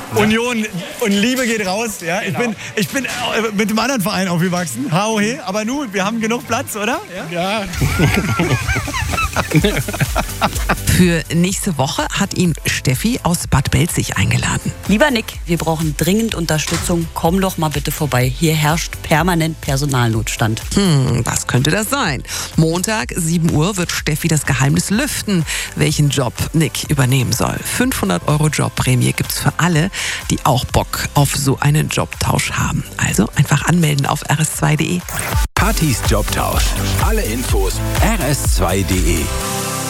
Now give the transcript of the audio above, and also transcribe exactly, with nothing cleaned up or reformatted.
Union und Liebe geht raus. Ja? Ich bin, ich bin mit dem anderen Verein aufgewachsen, H O H, aber nun, wir haben genug Platz, oder? Ja. Für nächste Woche hat ihn Steffi aus Bad Belzig eingeladen. Lieber Nick, wir brauchen dringend Unterstützung. Komm doch mal bitte vorbei. Hier herrscht permanent Personalnotstand. Hm, was könnte das sein? Montag, sieben Uhr, wird Steffi das Geheimnis lüften, welchen Job Nick übernehmen soll. fünfhundert Euro Jobprämie gibt's für alle, die auch Bock auf so einen Jobtausch haben. Also einfach anmelden auf r s zwei punkt d e. Partys Jobtausch. Alle Infos r s zwei punkt d e.